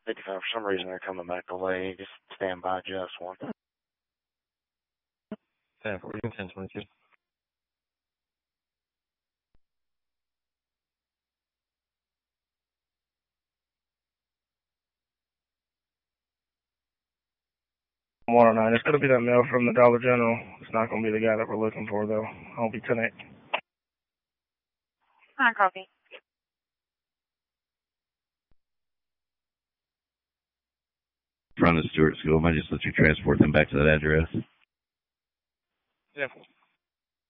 55, for some reason they're coming back delayed. Just stand by just one. 10-4, 10-22. $109. It's going to be that male from the Dollar General. It's not going to be the guy that we're looking for, though. I'll be 10-8. Hi, copy. From the Stewart School, I might just let you transport them back to that address. Yeah.